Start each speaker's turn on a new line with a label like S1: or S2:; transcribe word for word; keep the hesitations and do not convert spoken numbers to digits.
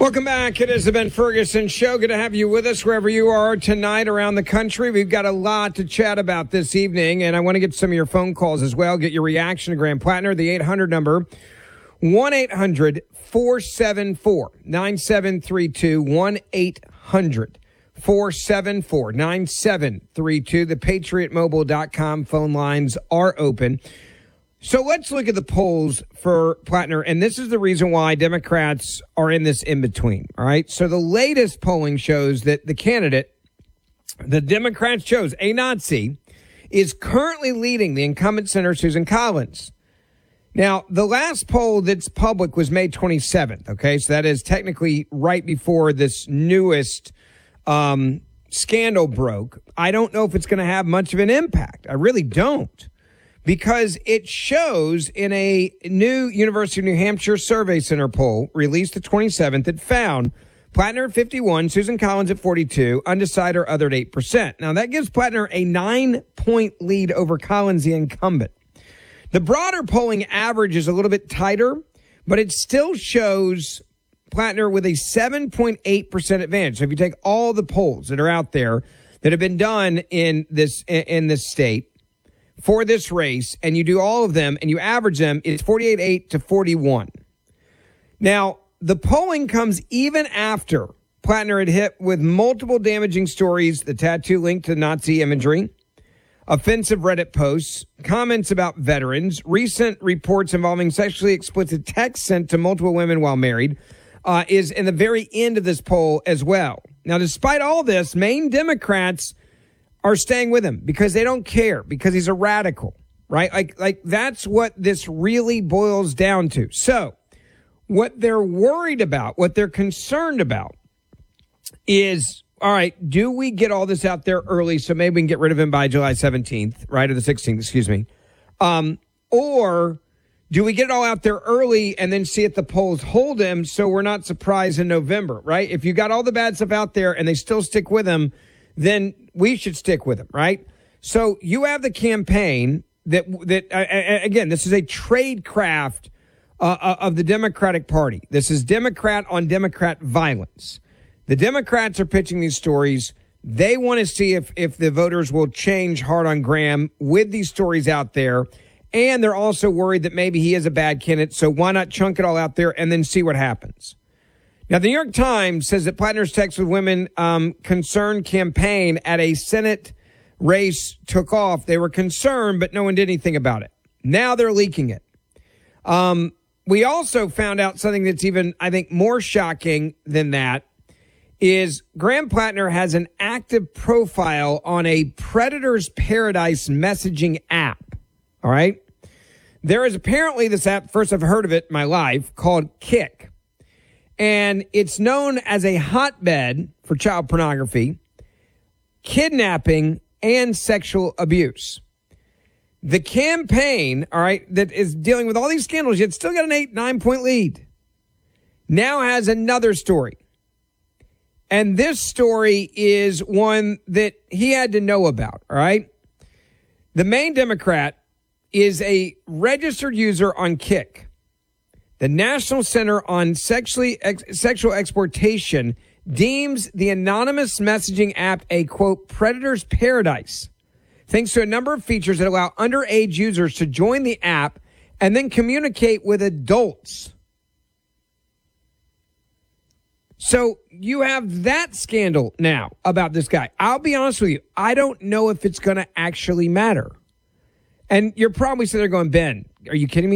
S1: Welcome back. It is the Ben Ferguson Show. Good to have you with us wherever you are tonight around the country. We've got a lot to chat about this evening, and I want to get some of your phone calls as well. Get your reaction to Graham Plattner. The eight hundred number, one eight hundred four seven four nine seven three two, one eight hundred four seven four nine seven three two. The patriot mobile dot com phone lines are open. So let's look at the polls for Plattner, and this is the reason why Democrats are in this in-between, all right? So the latest polling shows that the candidate the Democrats chose, a Nazi, is currently leading the incumbent Senator Susan Collins. Now, the last poll that's public was May twenty-seventh, okay? So that is technically right before this newest um, scandal broke. I don't know if it's going to have much of an impact. I really don't. Because it shows in a new University of New Hampshire Survey Center poll released the twenty-seventh, it found Plattner at fifty-one, Susan Collins at forty-two, undecided or other at eight percent. Now, that gives Plattner a nine-point lead over Collins, the incumbent. The broader polling average is a little bit tighter, but it still shows Plattner with a seven point eight percent advantage. So if you take all the polls that are out there that have been done in this in this state, for this race, and you do all of them, and you average them, it's forty-eight eight to forty-one. Now, the polling comes even after Plattner had hit with multiple damaging stories, the tattoo linked to Nazi imagery, offensive Reddit posts, comments about veterans, recent reports involving sexually explicit texts sent to multiple women while married, uh, is in the very end of this poll as well. Now, despite all this, Maine Democrats are staying with him because they don't care, because he's a radical, right? Like, like that's what this really boils down to. So what they're worried about, what they're concerned about is, all right, do we get all this out there early so maybe we can get rid of him by July seventeenth, right? Or the sixteenth, excuse me. Um, or do we get it all out there early and then see if the polls hold him so we're not surprised in November, right? If you got all the bad stuff out there and they still stick with him, then we should stick with him, right? So you have the campaign that, that uh, again, this is a trade craft uh, of the Democratic Party. This is Democrat on Democrat violence. The Democrats are pitching these stories. They want to see if, if the voters will change hard on Graham with these stories out there. And they're also worried that maybe he is a bad candidate. So why not chunk it all out there and then see what happens? Now, the New York Times says that Plattner's text with women um, concerned campaign at a Senate race took off. They were concerned, but no one did anything about it. Now they're leaking it. Um, we also found out something that's even, I think, more shocking than that is Graham Plattner has an active profile on a Predator's Paradise messaging app. All right. There is apparently this app, first I've heard of it in my life, called Kik. And it's known as a hotbed for child pornography, kidnapping, and sexual abuse. The campaign, all right, that is dealing with all these scandals, yet still got an eight, nine-point lead, now has another story. And this story is one that he had to know about, all right? The Maine Democrat is a registered user on Kik. The National Center on Sexually Ex- Sexual Exploitation deems the anonymous messaging app a, quote, predator's paradise, thanks to a number of features that allow underage users to join the app and then communicate with adults. So you have that scandal now about this guy. I'll be honest with you. I don't know if it's going to actually matter. And you're probably sitting there going, Ben, are you kidding me?